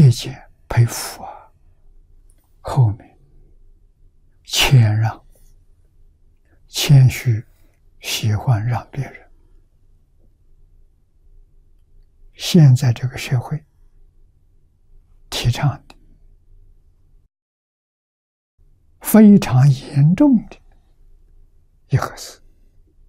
节俭佩服啊，后面谦让、谦虚，喜欢让别人。现在这个社会提倡的非常严重的一个事，